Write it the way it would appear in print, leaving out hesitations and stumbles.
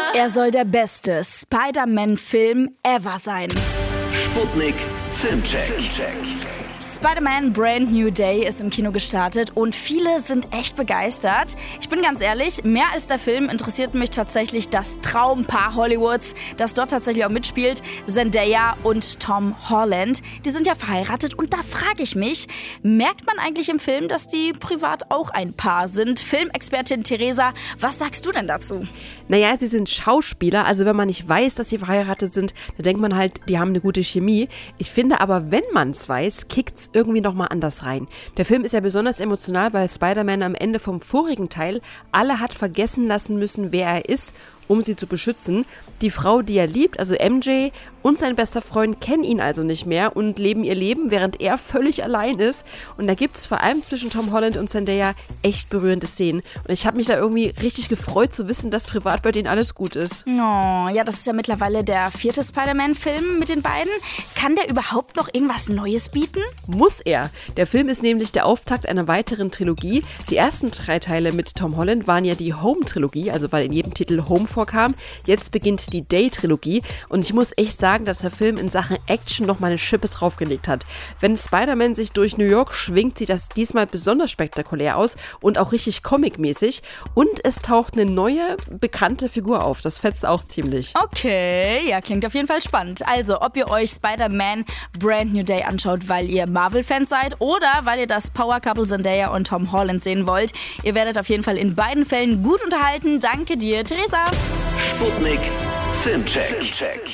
Er soll der beste Spider-Man-Film ever sein. Sputnik Filmcheck. Spider-Man Brand New Day ist im Kino gestartet und viele sind echt begeistert. Ich bin ganz ehrlich, mehr als der Film interessiert mich tatsächlich das Traumpaar Hollywoods, das dort tatsächlich auch mitspielt, Zendaya und Tom Holland. Die sind ja verheiratet und da frage ich mich, merkt man eigentlich im Film, dass die privat auch ein Paar sind? Filmexpertin Theresa, was sagst du denn dazu? Naja, sie sind Schauspieler, also wenn man nicht weiß, dass sie verheiratet sind, dann denkt man halt, die haben eine gute Chemie. Ich finde aber, wenn man es weiß, kickt's irgendwie nochmal anders rein. Der Film ist ja besonders emotional, weil Spider-Man am Ende vom vorigen Teil alle hat vergessen lassen müssen, wer er ist, um sie zu beschützen. Die Frau, die er liebt, also MJ, und sein bester Freund kennen ihn also nicht mehr und leben ihr Leben, während er völlig allein ist. Und da gibt es vor allem zwischen Tom Holland und Zendaya echt berührende Szenen. Und ich habe mich da irgendwie richtig gefreut zu wissen, dass privat bei denen alles gut ist. Oh, ja, das ist ja mittlerweile der 4. Spider-Man-Film mit den beiden. Kann der überhaupt noch irgendwas Neues bieten? Muss er. Der Film ist nämlich der Auftakt einer weiteren Trilogie. Die ersten 3 Teile mit Tom Holland waren ja die Home-Trilogie, also weil in jedem Titel Home vorkam. Jetzt beginnt die Day-Trilogie und ich muss echt sagen, dass der Film in Sachen Action noch mal eine Schippe draufgelegt hat. Wenn Spider-Man sich durch New York schwingt, sieht das diesmal besonders spektakulär aus und auch richtig comicmäßig. Und es taucht eine neue, bekannte Figur auf. Das fetzt auch ziemlich. Okay, ja, klingt auf jeden Fall spannend. Also, ob ihr euch Spider-Man Brand New Day anschaut, weil ihr Marvel-Fans seid oder weil ihr das Power-Couple Zendaya und Tom Holland sehen wollt, ihr werdet auf jeden Fall in beiden Fällen gut unterhalten. Danke dir, Theresa. Sputnik Filmcheck.